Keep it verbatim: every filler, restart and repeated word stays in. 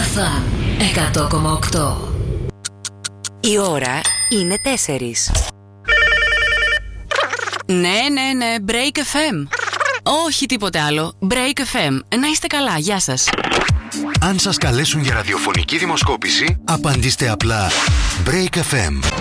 Ραφά εκατό κόμμα οκτώ. Η ώρα είναι τέσσερις. Ναι, ναι, ναι, Break εφ εμ. Όχι τίποτε άλλο, Break εφ εμ. Να είστε καλά, γεια σας. Αν σας καλέσουν για ραδιοφωνική δημοσκόπηση, απαντήστε απλά Break εφ εμ.